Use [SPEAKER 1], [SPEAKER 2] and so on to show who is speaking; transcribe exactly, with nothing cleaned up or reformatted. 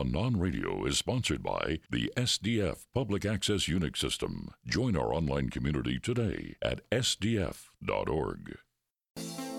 [SPEAKER 1] on Non-Radio is sponsored by the S D F Public Access Unix System. Join our online community today at S D F dot org.